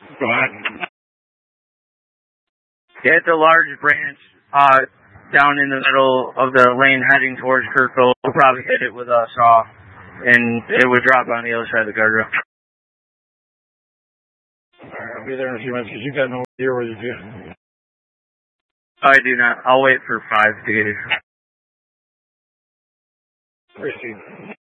Go ahead. Hit the large branch down in the middle of the lane heading towards Kirkville. We'll probably hit it with a saw, and it would drop on the other side of the guardrail. I'll be there in a few minutes because you got no idea where you get. I do not. I'll wait for 5 to get here. Christine.